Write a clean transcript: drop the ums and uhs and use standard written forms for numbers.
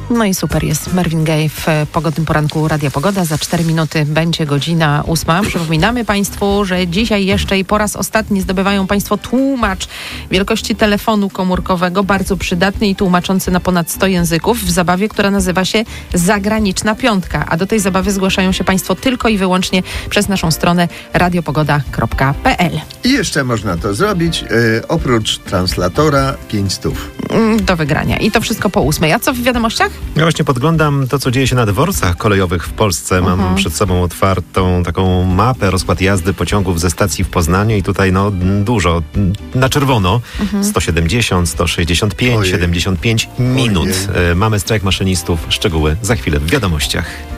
No i super jest Marvin Gaye w pogodnym poranku Radia Pogoda. Za 4 minuty będzie godzina 8. Przypominamy Państwu, że dzisiaj jeszcze i po raz ostatni zdobywają Państwo tłumacz wielkości telefonu komórkowego, bardzo przydatny i tłumaczący na ponad 100 języków w zabawie, która nazywa się Zagraniczna Piątka. A do tej zabawy zgłaszają się Państwo tylko i wyłącznie przez naszą stronę radiopogoda.pl. I jeszcze można to zrobić oprócz translatora 500. Do wygrania. I to wszystko po 8. A co w wiadomościach? Ja właśnie podglądam to, co dzieje się na dworcach kolejowych w Polsce. Mam przed sobą otwartą taką mapę, rozkład jazdy pociągów ze stacji w Poznaniu i tutaj dużo. Na czerwono 170, 165, 75 minut. Mamy strajk maszynistów. Szczegóły za chwilę w wiadomościach.